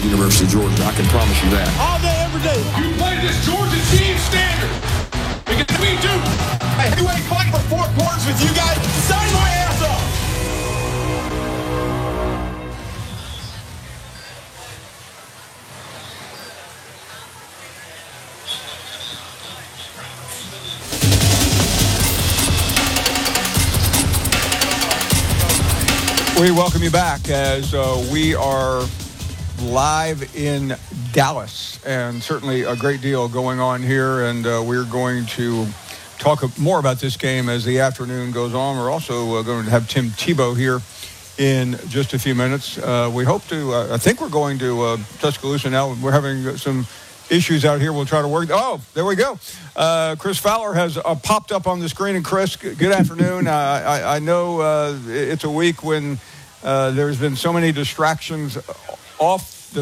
University of Georgia. I can promise you that. All day, every day. You play this Georgia team standard. Because we do. Hey, heavyweight fight for 4 quarters with you guys. Sign my ass off. We welcome you back as we are live in Dallas, and certainly a great deal going on here, and we're going to talk more about this game as the afternoon goes on. We're also going to have Tim Tebow here in just a few minutes. We hope to, I think we're going to Tuscaloosa now. We're having some issues out here. We'll try to work. Oh, there we go. Chris Fowler has popped up on the screen. And Chris, good afternoon. I know it's a week when there's been so many distractions off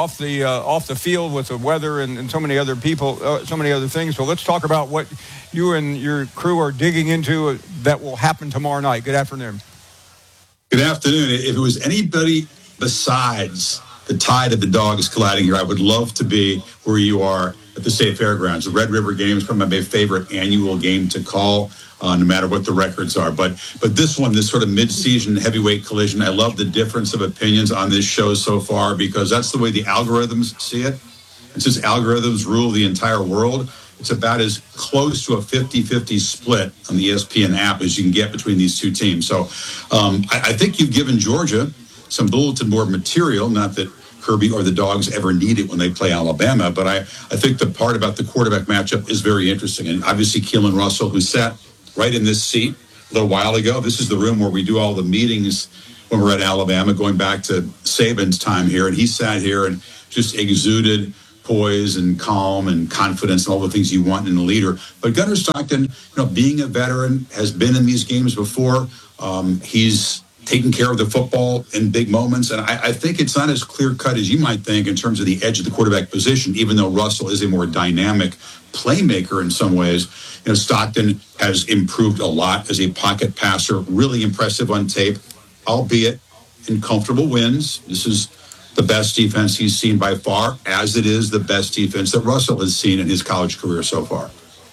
the field with the weather and so many other people, so many other things. So let's talk about what you and your crew are digging into that will happen tomorrow night. Good afternoon. Good afternoon. If it was anybody besides the tide of the dogs colliding here, I would love to be where you are at the State Fairgrounds. The Red River Game is probably my favorite annual game to call, no matter what the records are. But this one, this sort of mid-season heavyweight collision, I love the difference of opinions on this show so far because that's the way the algorithms see it. And since algorithms rule the entire world, it's about as close to a 50-50 split on the ESPN app as you can get between these two teams. So I think you've given Georgia some bulletin board material, not that Kirby or the Dogs ever need it when they play Alabama, but I think the part about the quarterback matchup is very interesting. And obviously Keelan Russell, who sat right in this seat a little while ago, this is the room where we do all the meetings when we're at Alabama, going back to Saban's time here, and he sat here and just exuded poise and calm and confidence and all the things you want in a leader. But Gunnar Stockton, being a veteran, has been in these games before. He's taking care of the football in big moments. And I think it's not as clear-cut as you might think in terms of the edge of the quarterback position, even though Russell is a more dynamic playmaker in some ways. Stockton has improved a lot as a pocket passer, really impressive on tape, albeit in comfortable wins. This is the best defense he's seen by far, as it is the best defense that Russell has seen in his college career so far.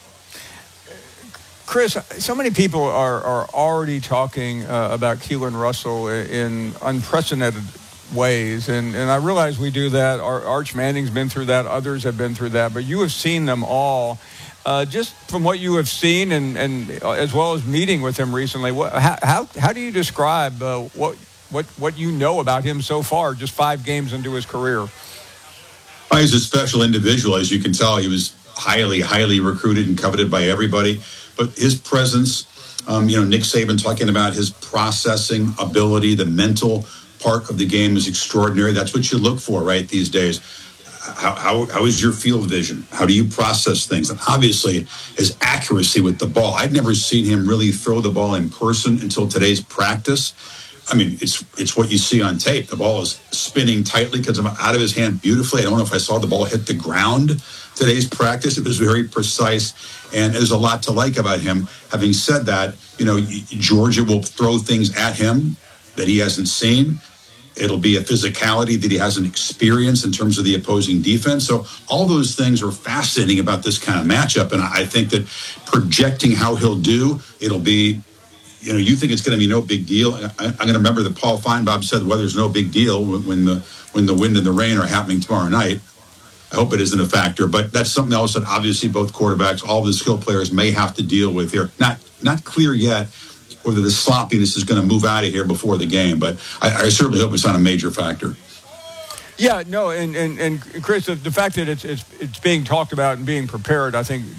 Chris, so many people are already talking about Keelan Russell in unprecedented ways, and I realize we do that. Arch Manning's been through that. Others have been through that. But you have seen them all. Just from what you have seen and as well as meeting with him recently, how do you describe what you know about him so far, just 5 games into his career? He's a special individual. As you can tell, he was highly, highly recruited and coveted by everybody. But his presence, Nick Saban talking about his processing ability, the mental part of the game is extraordinary. That's what you look for, right, these days. How is your field vision? How do you process things? And obviously, his accuracy with the ball. I'd never seen him really throw the ball in person until today's practice. I mean, it's what you see on tape. The ball is spinning tightly because I'm out of his hand beautifully. I don't know if I saw the ball hit the ground today's practice. It was very precise, and there's a lot to like about him. Having said that, Georgia will throw things at him that he hasn't seen. It'll be a physicality that he hasn't experienced in terms of the opposing defense. So all those things are fascinating about this kind of matchup, and I think that projecting how he'll do, it'll be, you think it's going to be no big deal. I'm going to remember that Paul Feinbaum said the weather's no big deal when the wind and the rain are happening tomorrow night. I hope it isn't a factor, but that's something else that obviously both quarterbacks, all the skill players may have to deal with here. Not clear yet whether the sloppiness is going to move out of here before the game, but I certainly hope it's not a major factor. Yeah, no, and Chris, the fact that it's being talked about and being prepared, I think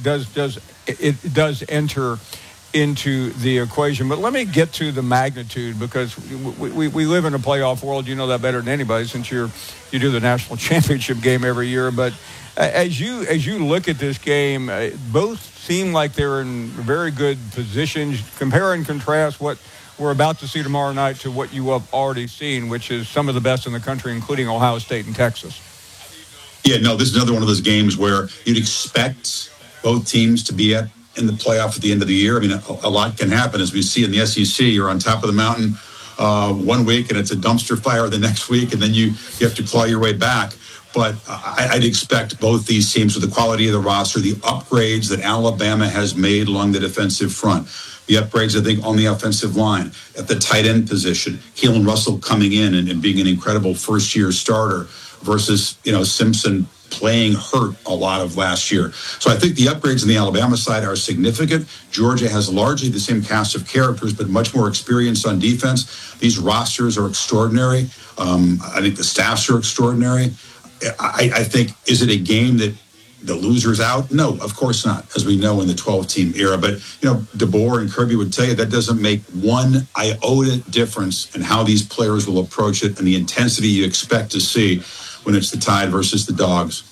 does enter into the equation. But let me get to the magnitude, because we live in a playoff world. You know that better than anybody, since you do the national championship game every year. But as you look at this game, both seem like they're in very good positions. Compare and contrast what we're about to see tomorrow night to what you have already seen, which is some of the best in the country, including Ohio State and Texas. Yeah, no, this is another one of those games where you'd expect both teams to be in the playoff at the end of the year. I mean, a lot can happen. As we see in the SEC, you're on top of the mountain one week and it's a dumpster fire the next week, and then you have to claw your way back. But I'd expect both these teams, with the quality of the roster, the upgrades that Alabama has made along the defensive front, the upgrades, I think, on the offensive line, at the tight end position, Keelan Russell coming in and being an incredible first-year starter versus, Simpson playing hurt a lot of last year. So I think the upgrades on the Alabama side are significant. Georgia has largely the same cast of characters, but much more experience on defense. These rosters are extraordinary. I think the staffs are extraordinary. I think, is it a game that the loser's out? No, of course not, as we know in the 12-team era. But, DeBoer and Kirby would tell you that doesn't make one iota difference in how these players will approach it and the intensity you expect to see when it's the Tide versus the Dogs.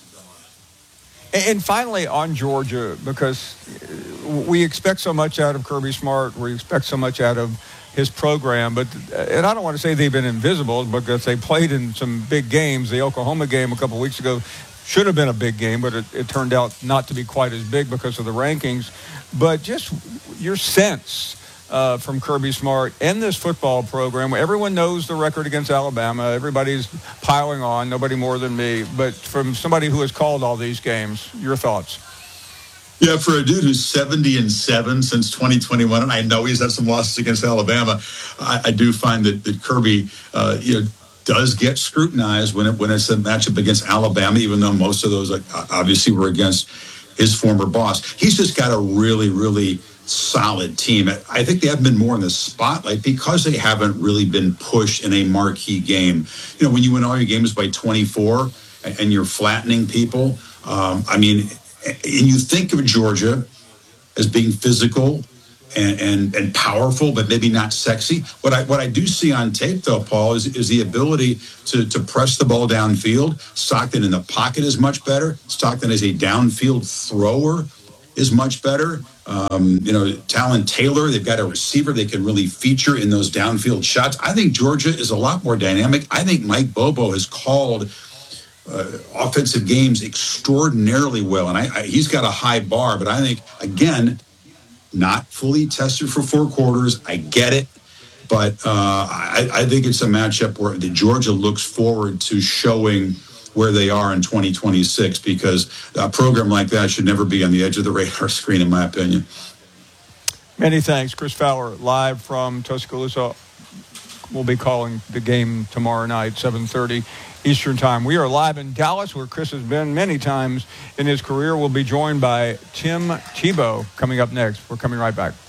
And finally, on Georgia, because we expect so much out of Kirby Smart, we expect so much out of his program, and I don't want to say they've been invisible because they played in some big games. The Oklahoma game a couple of weeks ago should have been a big game, but it turned out not to be quite as big because of the rankings. But just your sense from Kirby Smart and this football program, everyone knows the record against Alabama. Everybody's piling on, nobody more than me. But from somebody who has called all these games, your thoughts? Yeah, for a dude who's 70-7 since 2021, and I know he's had some losses against Alabama, I do find that Kirby, does get scrutinized when it's a matchup against Alabama, even though most of those obviously were against his former boss. He's just got a really, really solid team. I think they haven't been more in the spotlight because they haven't really been pushed in a marquee game. When you win all your games by 24 and you're flattening people, and you think of Georgia as being physical and powerful, but maybe not sexy. What I do see on tape, though, Paul, is the ability to press the ball downfield. Stockton in the pocket is much better. Stockton as a downfield thrower is much better. Talon Taylor, they've got a receiver they can really feature in those downfield shots. I think Georgia is a lot more dynamic. I think Mike Bobo has called offensive games extraordinarily well, and he's got a high bar, but I think, again, not fully tested for 4 quarters. I get it, but I think it's a matchup where the Georgia looks forward to showing where they are in 2026, because a program like that should never be on the edge of the radar screen, in my opinion. Many thanks. Chris Fowler, live from Tuscaloosa. We'll be calling the game tomorrow night, 7:30 Eastern Time. We are live in Dallas, where Chris has been many times in his career. We'll be joined by Tim Tebow coming up next. We're coming right back.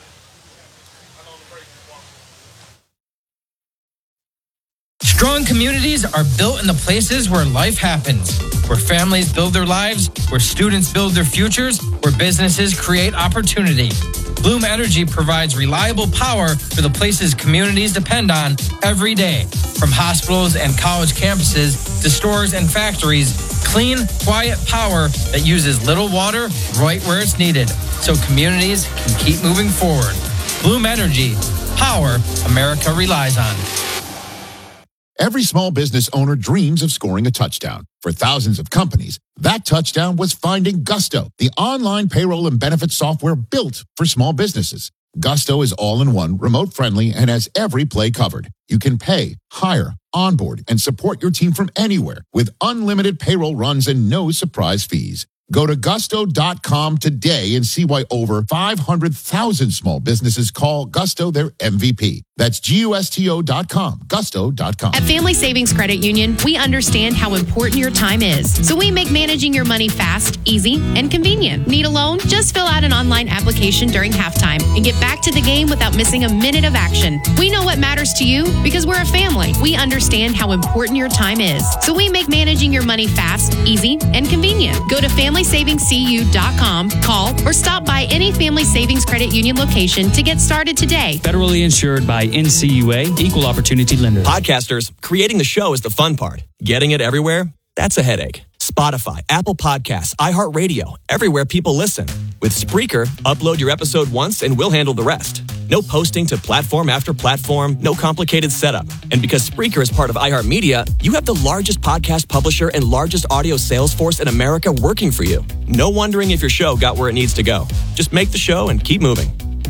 Strong communities are built in the places where life happens, where families build their lives, where students build their futures, where businesses create opportunity. Bloom Energy provides reliable power for the places communities depend on every day. From hospitals and college campuses to stores and factories, clean, quiet power that uses little water right where it's needed, so communities can keep moving forward. Bloom Energy, power America relies on. Every small business owner dreams of scoring a touchdown. For thousands of companies, that touchdown was finding Gusto, the online payroll and benefits software built for small businesses. Gusto is all-in-one, remote-friendly, and has every play covered. You can pay, hire, onboard, and support your team from anywhere with unlimited payroll runs and no surprise fees. Go to gusto.com today and see why over 500,000 small businesses call Gusto their MVP. That's GUSTO.com, gusto.com. At Family Savings Credit Union, we understand how important your time is. So we make managing your money fast, easy, and convenient. Need a loan? Just fill out an online application during halftime and get back to the game without missing a minute of action. We know what matters to you because we're a family. We understand how important your time is. So we make managing your money fast, easy, and convenient. Go to FamilySavingsCU.com, call, or stop by any Family Savings Credit Union location to get started today. Federally insured by NCUA, Equal Opportunity Lender. Podcasters, creating the show is the fun part. Getting it everywhere, that's a headache. Spotify, Apple Podcasts, iHeartRadio, everywhere people listen. With Spreaker, upload your episode once and we'll handle the rest. No posting to platform after platform, no complicated setup. And because Spreaker is part of iHeartMedia, you have the largest podcast publisher and largest audio sales force in America working for you. No wondering if your show got where it needs to go. Just make the show and keep moving.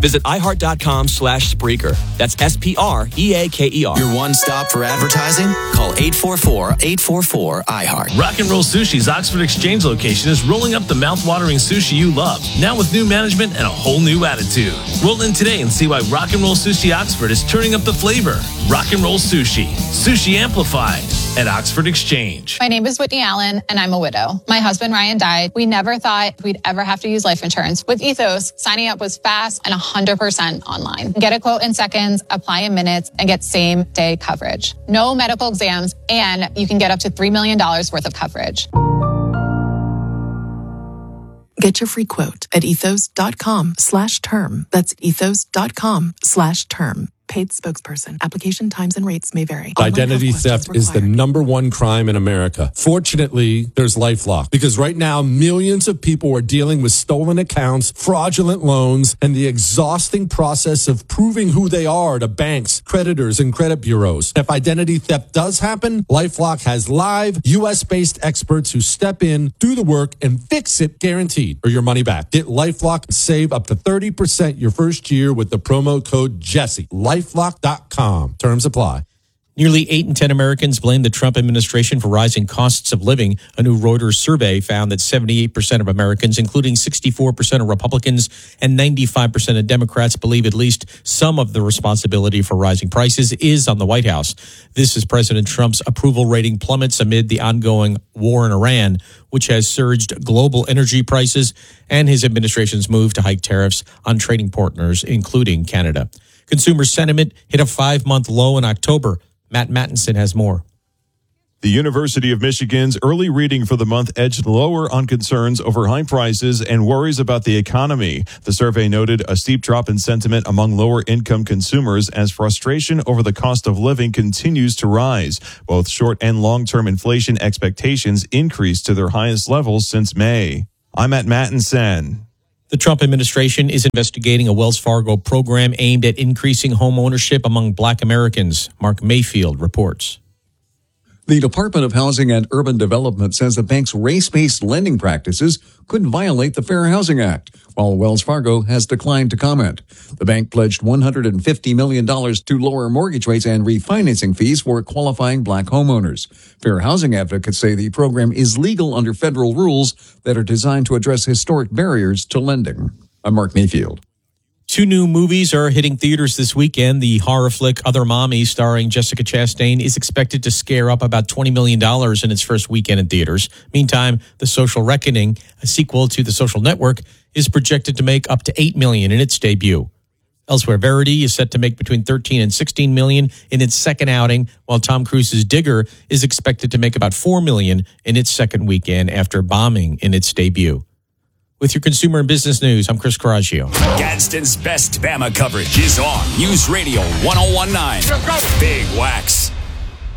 Visit iHeart.com/Spreaker. That's SPREAKER. Your one stop for advertising? Call 844-844-iHeart. Rock and Roll Sushi's Oxford Exchange location is rolling up the mouth-watering sushi you love, now with new management and a whole new attitude. Roll in today and see why Rock and Roll Sushi Oxford is turning up the flavor. Rock and Roll Sushi. Sushi amplified at Oxford Exchange. My name is Whitney Allen, and I'm a widow. My husband, Ryan, died. We never thought we'd ever have to use life insurance. With Ethos, signing up was fast and 100% online. Get a quote in seconds, apply in minutes, and get same-day coverage. No medical exams, and you can get up to $3 million worth of coverage. Get your free quote at ethos.com/term. That's ethos.com/term. Paid spokesperson. Application times and rates may vary. Identity theft is the #1 crime in America. Fortunately, there's LifeLock, because right now millions of people are dealing with stolen accounts, fraudulent loans, and the exhausting process of proving who they are to banks, creditors, and credit bureaus. If identity theft does happen, LifeLock has live U.S.-based experts who step in, do the work, and fix it guaranteed, or your money back. Get LifeLock and save up to 30% your first year with the promo code Jesse. LifeLock.com. Terms apply. Nearly 8 in 10 Americans blame the Trump administration for rising costs of living. A new Reuters survey found that 78% of Americans, including 64% of Republicans and 95% of Democrats, believe at least some of the responsibility for rising prices is on the White House. This is President Trump's approval rating plummets amid the ongoing war in Iran, which has surged global energy prices, and his administration's move to hike tariffs on trading partners, including Canada. Consumer sentiment hit a 5-month low in October. Matt Mattinson has more. The University of Michigan's early reading for the month edged lower on concerns over high prices and worries about the economy. The survey noted a steep drop in sentiment among lower-income consumers as frustration over the cost of living continues to rise. Both short- and long-term inflation expectations increased to their highest levels since May. I'm Matt Mattinson. The Trump administration is investigating a Wells Fargo program aimed at increasing home ownership among Black Americans. Mark Mayfield reports. The Department of Housing and Urban Development says the bank's race-based lending practices could violate the Fair Housing Act, while Wells Fargo has declined to comment. The bank pledged $150 million to lower mortgage rates and refinancing fees for qualifying Black homeowners. Fair housing advocates say the program is legal under federal rules that are designed to address historic barriers to lending. I'm Mark Mayfield. 2 new movies are hitting theaters this weekend. The horror flick Other Mommy, starring Jessica Chastain, is expected to scare up about $20 million in its first weekend in theaters. Meantime, The Social Reckoning, a sequel to The Social Network, is projected to make up to $8 million in its debut. Elsewhere, Verity is set to make between $13 and $16 million in its second outing, while Tom Cruise's Digger is expected to make about $4 million in its second weekend after bombing in its debut. With your consumer and business news, I'm Chris Coraggio. Gadsden's best Bama coverage is on News Radio 1019. Big Wax